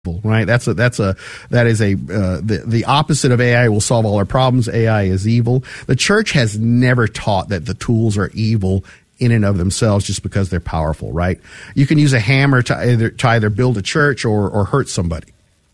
right? That is the opposite of AI will solve all our problems. AI is evil. The church has never taught that the tools are evil in and of themselves just because they're powerful, right? You can use a hammer to either build a church or hurt somebody.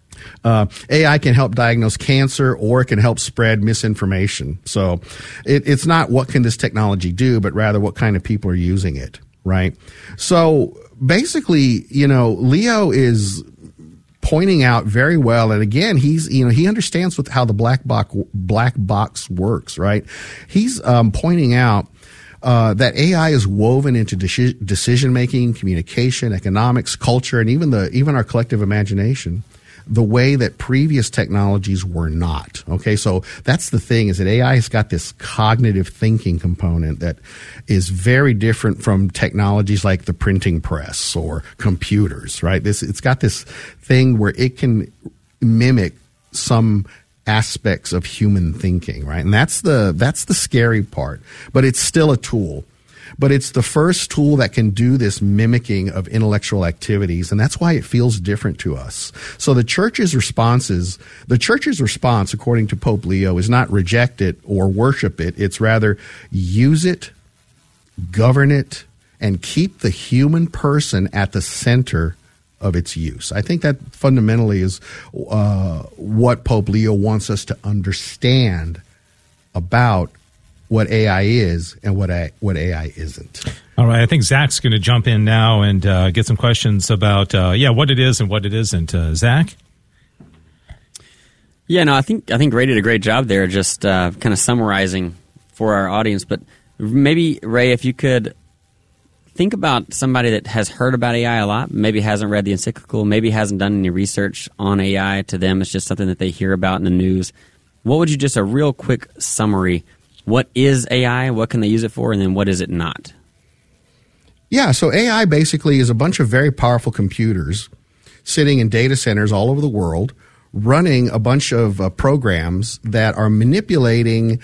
AI can help diagnose cancer, or it can help spread misinformation. So it's not what can this technology do, but rather what kind of people are using it, right? So basically, Leo is pointing out very well, and again, he understands how the black box works, right? He's pointing out that AI is woven into decision making, communication, economics, culture, and even our collective imagination, the way that previous technologies were not. Okay, so that's the thing, is that AI has got this cognitive thinking component that is very different from technologies like the printing press or computers, right? It's got this thing where it can mimic some aspects of human thinking, right? And that's the scary part. But it's still a tool. But it's the first tool that can do this mimicking of intellectual activities, and that's why it feels different to us. So the church's response, according to Pope Leo, is not reject it or worship it. It's rather use it, govern it, and keep the human person at the center of its use. I think that fundamentally is what Pope Leo wants us to understand about what AI is and what AI isn't. All right, I think Zach's going to jump in now and get some questions about what it is and what it isn't. Zach? Yeah, no, I think Ray did a great job there, just kind of summarizing for our audience. But maybe, Ray, if you could think about somebody that has heard about AI a lot, maybe hasn't read the encyclical, maybe hasn't done any research on AI. To them, it's just something that they hear about in the news. What would you just a real quick summary? What is AI? What can they use it for? And then what is it not? Yeah, so AI basically is a bunch of very powerful computers sitting in data centers all over the world, running a bunch of programs that are manipulating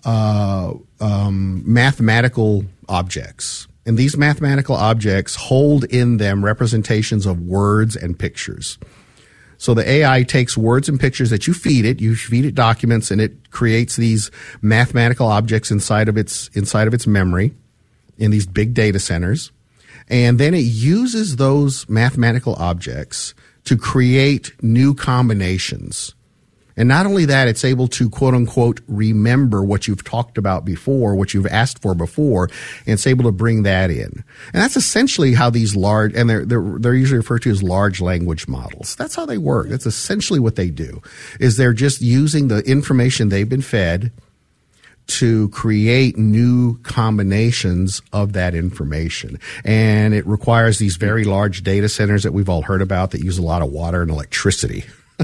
mathematical objects. And these mathematical objects hold in them representations of words and pictures. So the AI takes words and pictures that you feed it documents, and it creates these mathematical objects inside of its memory in these big data centers. And then it uses those mathematical objects to create new combinations. And not only that, it's able to, quote unquote, remember what you've talked about before, what you've asked for before, and it's able to bring that in. And that's essentially how these large, and they're usually referred to as large language models. That's how they work. That's essentially what they do, is they're just using the information they've been fed to create new combinations of that information. And it requires these very large data centers that we've all heard about that use a lot of water and electricity.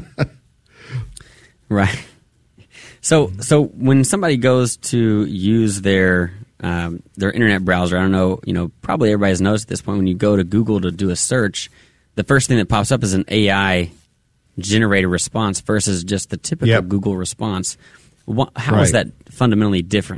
Right. So when somebody goes to use their internet browser, I don't know, probably everybody's noticed at this point, when you go to Google to do a search, the first thing that pops up is an AI generated response versus just the typical Google response. How is that fundamentally different?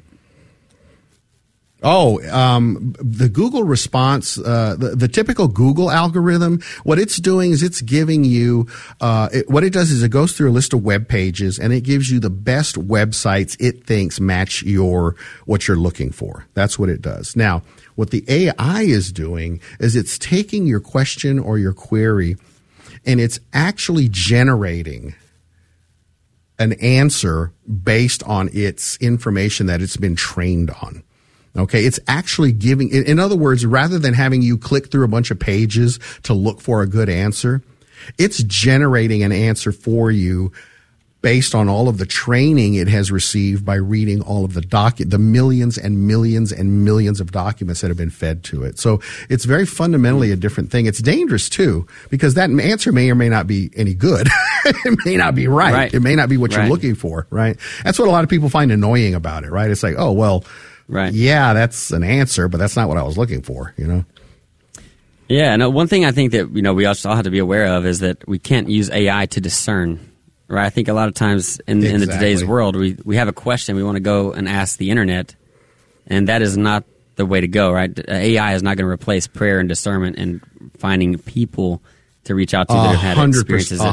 The Google response, the typical Google algorithm, what it's doing is it's giving you, what it does is it goes through a list of web pages and it gives you the best websites it thinks match what you're looking for. That's what it does. Now, what the AI is doing is it's taking your question or your query and it's actually generating an answer based on its information that it's been trained on. Okay, it's actually giving, in other words, rather than having you click through a bunch of pages to look for a good answer, it's generating an answer for you based on all of the training it has received by reading all of the millions and millions and millions of documents that have been fed to it. So it's very fundamentally a different thing. It's dangerous too, because that answer may or may not be any good. It may not be right. It may not be what you're looking for, right? That's what a lot of people find annoying about it, right? It's like, oh, well, yeah, that's an answer, but that's not what I was looking for, Yeah, no, one thing I think that, we also have to be aware of is that we can't use AI to discern, right? I think a lot of times in today's world, we have a question, we want to go and ask the internet, and that is not the way to go, right? AI is not going to replace prayer and discernment and finding people to reach out to that have had experiences that